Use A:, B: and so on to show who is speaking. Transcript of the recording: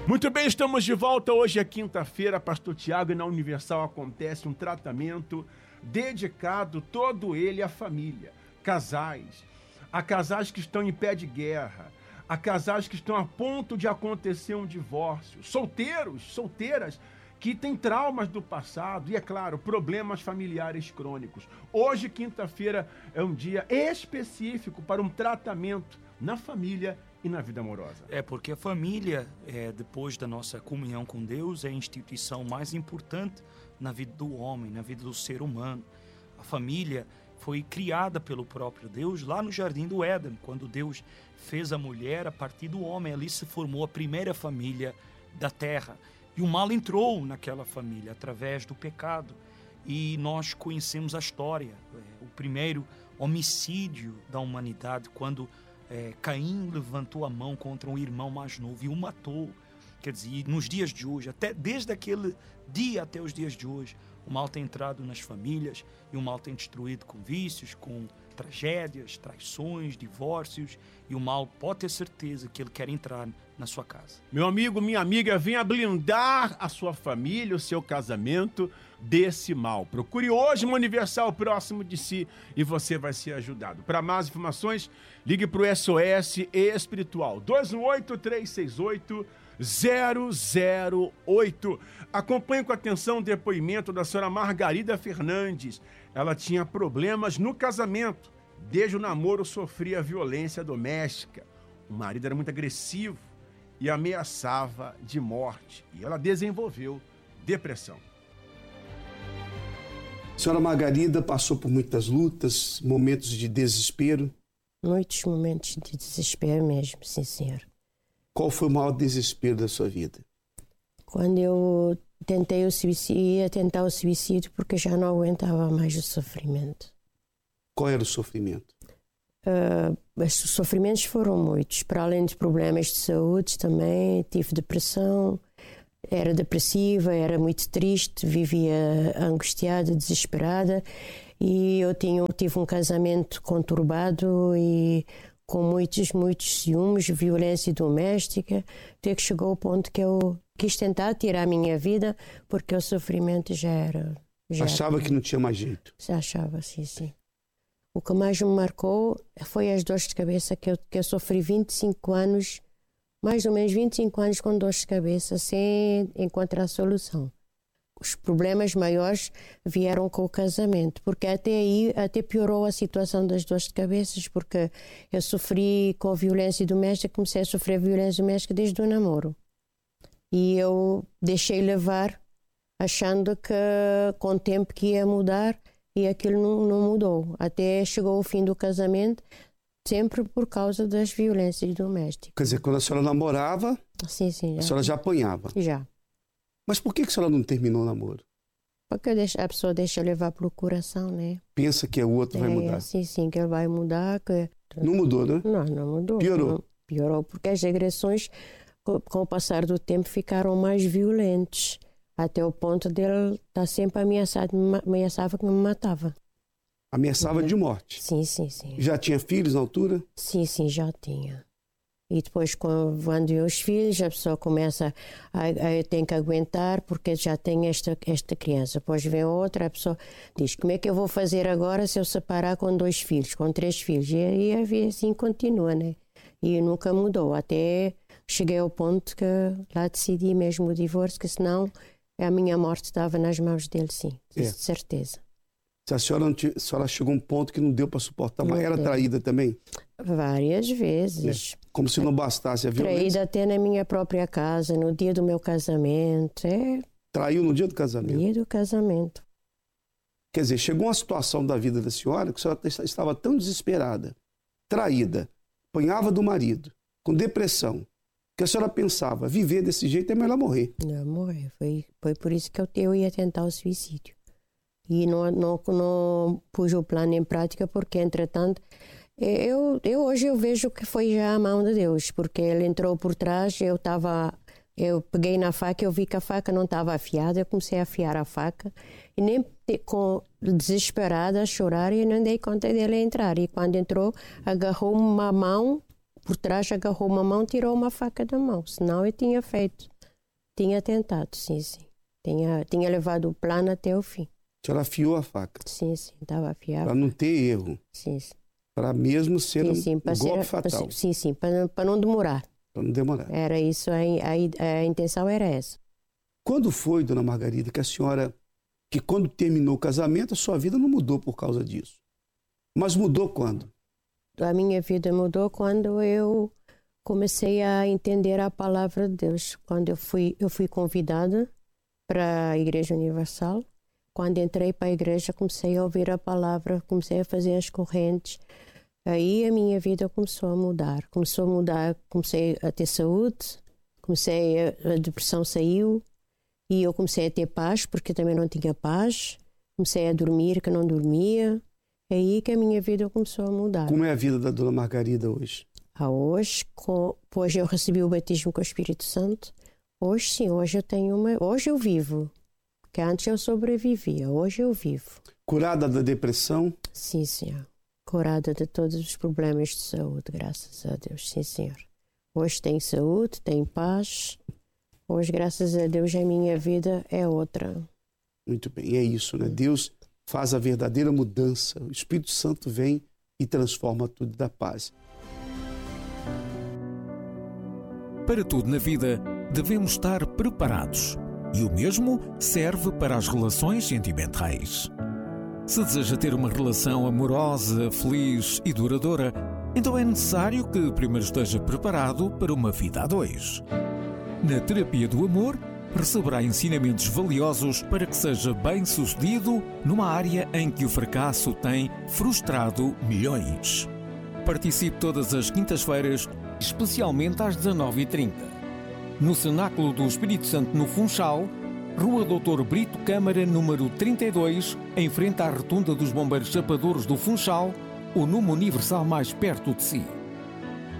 A: Muito bem, estamos de volta. Hoje é quinta-feira, Pastor Tiago, e na Universal acontece um tratamento dedicado todo ele à família. Casais, a casais que estão em pé de guerra, a casais que estão a ponto de acontecer um divórcio, solteiros, solteiras que têm traumas do passado e, é claro, problemas familiares crônicos. Hoje, quinta-feira, é um dia específico para um tratamento na família e na vida amorosa.
B: Porque a família, depois da nossa comunhão com Deus, é a instituição mais importante na vida do homem, na vida do ser humano. A família foi criada pelo próprio Deus lá no Jardim do Éden, quando Deus fez a mulher a partir do homem. Ali se formou a primeira família da terra. E o mal entrou naquela família através do pecado. E nós conhecemos a história, o primeiro homicídio da humanidade, quando Caim levantou a mão contra um irmão mais novo e o matou. Quer dizer, nos dias de hoje, desde aquele dia até os dias de hoje, o mal tem entrado nas famílias e o mal tem destruído com vícios, com tragédias, traições, divórcios, e o mal pode ter certeza que ele quer entrar na sua casa.
A: Meu amigo, minha amiga, venha blindar a sua família, o seu casamento desse mal. Procure hoje uma Universal próximo de si e você vai ser ajudado. Para mais informações, ligue para o SOS Espiritual 218-368-008. Acompanhe com atenção o depoimento da senhora Margarida Fernandes. Ela tinha problemas no casamento. Desde o namoro sofria violência doméstica. O marido era muito agressivo e ameaçava de morte. E ela desenvolveu depressão.
C: A senhora Margarida passou por muitas lutas, momentos de desespero.
D: Muitos momentos de desespero mesmo, sim, senhor.
C: Qual foi o maior desespero da sua vida?
D: Quando eu tentei o suicídio, ia tentar o suicídio porque já não aguentava mais o sofrimento.
C: Qual era o sofrimento?
D: Os sofrimentos foram muitos. Para além de problemas de saúde também, tive depressão, era depressiva, era muito triste, vivia angustiada, desesperada, e eu tive um casamento conturbado e com muitos ciúmes, violência doméstica, até que chegou ao ponto que eu quis tentar tirar a minha vida porque o sofrimento já era...
C: Achava que não tinha mais jeito?
D: Achava, sim. O que mais me marcou foi as dores de cabeça que eu sofri 25 anos, mais ou menos 25 anos com dores de cabeça, sem encontrar solução. Os problemas maiores vieram com o casamento, porque até piorou a situação das dores de cabeça, porque eu sofri com violência doméstica, comecei a sofrer violência doméstica desde o namoro. E eu deixei levar, achando que com o tempo que ia mudar, e aquilo não mudou. Até chegou o fim do casamento, sempre por causa das violências domésticas.
C: Quer dizer, quando a senhora namorava,
D: sim,
C: a senhora já apanhava?
D: Já.
C: Mas por que a senhora não terminou o namoro?
D: Porque a pessoa deixa levar pelo coração, né?
C: Pensa que o outro vai mudar.
D: Sim, que ele vai mudar.
C: Não mudou, né?
D: Não mudou.
C: Piorou?
D: Piorou, porque as agressões, com o passar do tempo, ficaram mais violentas. Até o ponto dele estar sempre ameaçava que me matava.
C: Ameaçava de morte?
D: Sim.
C: Já tinha filhos na altura?
D: Sim, já tinha. E depois, quando vêm os filhos, a pessoa começa a ter que aguentar porque já tem esta criança. Depois vem outra, a pessoa diz, como é que eu vou fazer agora se eu separar com 2 filhos, com 3 filhos? E assim continua, né? E nunca mudou. Até cheguei ao ponto que lá decidi mesmo o divórcio, que senão a minha morte estava nas mãos dele, sim. De certeza.
C: Se a senhora chegou a um ponto que não deu para suportar, mas era traída também?
D: Várias vezes.
C: Como se não bastasse a violência.
D: Traída até na minha própria casa, no dia do meu casamento.
C: Traiu no dia do casamento?
D: Dia do casamento.
C: Quer dizer, chegou uma situação da vida da senhora que a senhora estava tão desesperada, traída, apanhava do marido, com depressão, que a senhora pensava, viver desse jeito é melhor morrer.
D: Não, morrer. Foi por isso que eu ia tentar o suicídio. E não pus o plano em prática porque, entretanto, hoje eu vejo que foi já a mão de Deus, porque ele entrou por trás, eu peguei na faca, eu vi que a faca não estava afiada, eu comecei a afiar a faca e nem desesperada a chorar e não dei conta dele entrar. E quando entrou, agarrou uma mão, por trás agarrou uma mão, tirou uma faca da mão, senão eu tinha feito. Tinha tentado, sim. Tinha levado o plano até o fim.
C: A senhora afiou a faca.
D: Sim, estava afiado.
C: Para não ter erro.
D: Sim.
C: Para mesmo ser um golpe fatal.
D: Sim, para não demorar.
C: Para não demorar.
D: Era isso, a intenção era essa.
C: Quando foi, dona Margarida, que a senhora, que quando terminou o casamento, a sua vida não mudou por causa disso? Mas mudou quando?
D: A minha vida mudou quando eu comecei a entender a palavra de Deus. Quando eu fui convidada para a Igreja Universal. Quando entrei para a igreja, comecei a ouvir a palavra, comecei a fazer as correntes. Aí a minha vida começou a mudar. Comecei a ter saúde, a depressão saiu e eu comecei a ter paz, porque também não tinha paz. Comecei a dormir, que não dormia. É aí que a minha vida começou a mudar.
C: Como é a vida da dona Margarida hoje?
D: Hoje, depois eu recebi o batismo com o Espírito Santo. Hoje sim, hoje eu vivo. Que antes eu sobrevivia, hoje eu vivo.
C: Curada da depressão?
D: Sim, senhor. Curada de todos os problemas de saúde, graças a Deus, sim, senhor. Hoje tenho saúde, tenho paz. Hoje, graças a Deus, a minha vida é outra.
C: Muito bem, é isso, né? Deus faz a verdadeira mudança. O Espírito Santo vem e transforma tudo da paz.
E: Para tudo na vida, devemos estar preparados. E o mesmo serve para as relações sentimentais. Se deseja ter uma relação amorosa, feliz e duradoura, então é necessário que primeiro esteja preparado para uma vida a dois. Na terapia do amor, receberá ensinamentos valiosos para que seja bem-sucedido numa área em que o fracasso tem frustrado milhões. Participe todas as quintas-feiras, especialmente às 19h30. No Cenáculo do Espírito Santo, no Funchal, Rua Doutor Brito Câmara, número 32, em frente à Rotunda dos Bombeiros Chapadores do Funchal, o número universal mais perto de si.